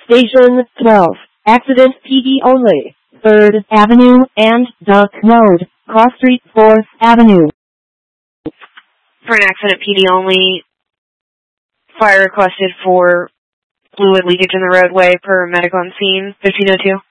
Station 12, accident PD only, 3rd Avenue and Duck Road, Cross Street 4th Avenue. For an accident PD only, fire requested for fluid leakage in the roadway per medic on scene, 1502.